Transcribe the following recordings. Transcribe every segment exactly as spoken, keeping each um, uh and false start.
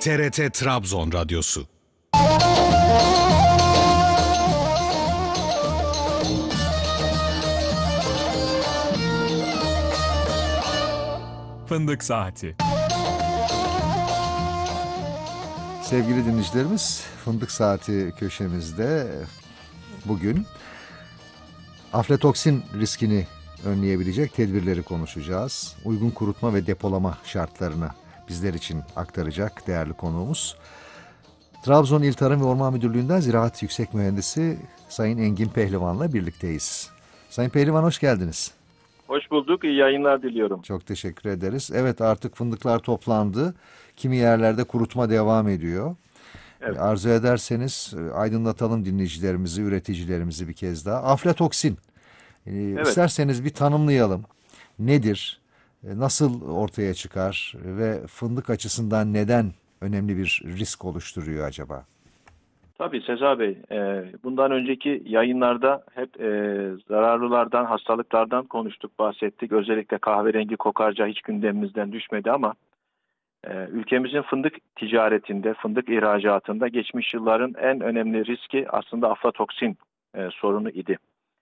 T R T Trabzon Radyosu. Fındık Saati. Sevgili dinleyicilerimiz, Fındık Saati köşemizde bugün aflatoksin riskini önleyebilecek tedbirleri konuşacağız. Uygun kurutma ve depolama şartlarını bizler için aktaracak değerli konuğumuz. Trabzon İl Tarım ve Orman Müdürlüğü'nden Ziraat Yüksek Mühendisi Sayın Engin Pehlivan'la birlikteyiz. Sayın Pehlivan, hoş geldiniz. Hoş bulduk. İyi yayınlar diliyorum. Çok teşekkür ederiz. Evet, artık fındıklar toplandı. Kimi yerlerde kurutma devam ediyor. Evet. Arzu ederseniz aydınlatalım dinleyicilerimizi, üreticilerimizi bir kez daha. Aflatoksin. Evet. İsterseniz bir tanımlayalım. Nedir? Nasıl ortaya çıkar? Ve fındık açısından neden önemli bir risk oluşturuyor acaba? Tabii Sezai Bey, bundan önceki yayınlarda hep zararlılardan, hastalıklardan konuştuk, bahsettik. Özellikle kahverengi kokarca hiç gündemimizden düşmedi ama ülkemizin fındık ticaretinde, fındık ihracatında geçmiş yılların en önemli riski aslında aflatoksin sorunu idi.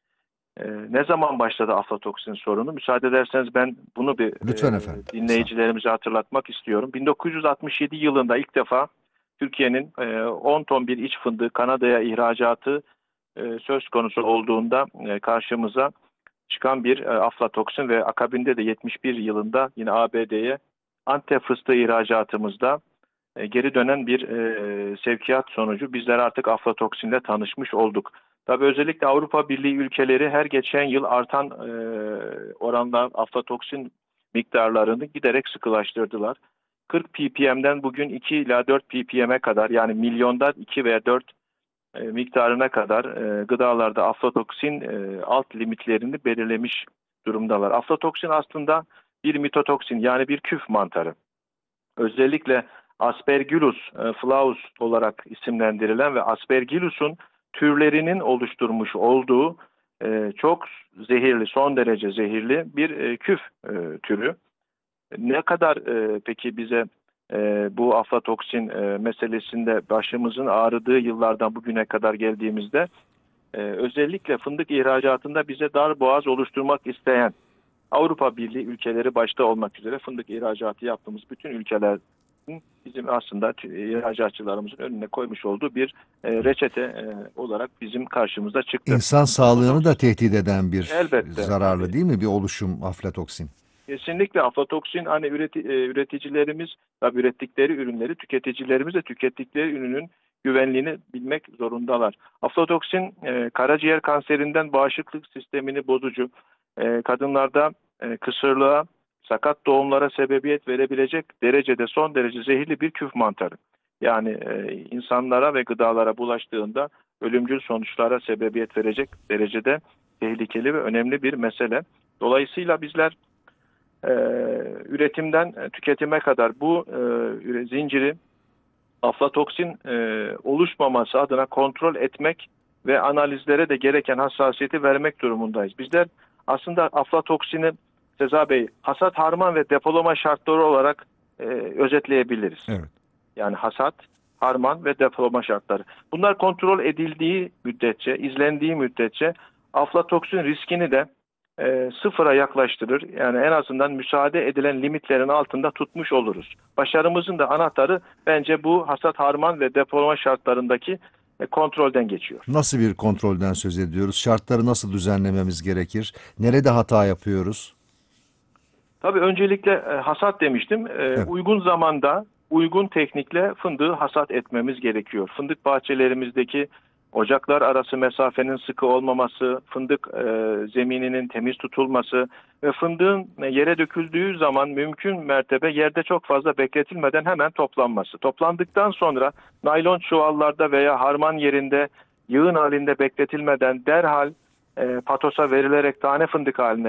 Ne zaman başladı aflatoksin sorunu? Müsaade ederseniz ben bunu bir Lütfen efendim. dinleyicilerimize hatırlatmak istiyorum. bin dokuz yüz altmış yedi yılında ilk defa Türkiye'nin on ton bir iç fındığı Kanada'ya ihracatı söz konusu olduğunda karşımıza çıkan bir aflatoksin ve akabinde de yetmiş bir yılında yine A B D'ye Antep fıstığı ihracatımızda geri dönen bir sevkiyat sonucu bizler artık aflatoksinle tanışmış olduk. Tabii özellikle Avrupa Birliği ülkeleri her geçen yıl artan oranla aflatoksin miktarlarını giderek sıkılaştırdılar. kırk ppm'den bugün iki ila dört ppm'e kadar, yani milyonda iki veya dört e, miktarına kadar e, gıdalarda aflatoksin e, alt limitlerini belirlemiş durumdalar. Aflatoksin aslında bir mitotoksin, yani bir küf mantarı. Özellikle Aspergillus e, flavus olarak isimlendirilen ve Aspergillus'un türlerinin oluşturmuş olduğu e, çok zehirli, son derece zehirli bir e, küf e, türü. Ne kadar e, peki bize e, bu aflatoksin e, meselesinde başımızın ağrıdığı yıllardan bugüne kadar geldiğimizde e, özellikle fındık ihracatında bize dar boğaz oluşturmak isteyen Avrupa Birliği ülkeleri başta olmak üzere fındık ihracatı yaptığımız bütün ülkelerin bizim aslında ihracatçılarımızın önüne koymuş olduğu bir e, reçete e, olarak bizim karşımıza çıktı. İnsan sağlığını da tehdit eden bir Elbette, zararlı tabii. değil mi bir oluşum aflatoksin? Kesinlikle aflatoksin, hani üreti, üreticilerimiz tabii ürettikleri ürünleri tüketicilerimiz de tükettikleri ürünün güvenliğini bilmek zorundalar. Aflatoksin e, karaciğer kanserinden bağışıklık sistemini bozucu, e, kadınlarda e, kısırlığa, sakat doğumlara sebebiyet verebilecek derecede son derece zehirli bir küf mantarı. Yani e, insanlara ve gıdalara bulaştığında ölümcül sonuçlara sebebiyet verecek derecede tehlikeli ve önemli bir mesele. Dolayısıyla bizler Ee, üretimden tüketime kadar bu e, zinciri aflatoksin e, oluşmaması adına kontrol etmek ve analizlere de gereken hassasiyeti vermek durumundayız. Bizler aslında aflatoksini Sezai Bey hasat, harman ve depolama şartları olarak e, özetleyebiliriz. Evet. Yani hasat, harman ve depolama şartları. Bunlar kontrol edildiği müddetçe, izlendiği müddetçe aflatoksin riskini de E, sıfıra yaklaştırır. Yani en azından müsaade edilen limitlerin altında tutmuş oluruz. Başarımızın da anahtarı bence bu hasat, harman ve depolama şartlarındaki e, kontrolden geçiyor. Nasıl bir kontrolden söz ediyoruz? Şartları nasıl düzenlememiz gerekir? Nerede hata yapıyoruz? Tabii öncelikle e, hasat demiştim. E, Evet. Uygun zamanda, uygun teknikle fındığı hasat etmemiz gerekiyor. Fındık bahçelerimizdeki ocaklar arası mesafenin sıkı olmaması, fındık e, zemininin temiz tutulması ve fındığın yere döküldüğü zaman mümkün mertebe yerde çok fazla bekletilmeden hemen toplanması. Toplandıktan sonra naylon çuvallarda veya harman yerinde yığın halinde bekletilmeden derhal e, patosa verilerek tane fındık haline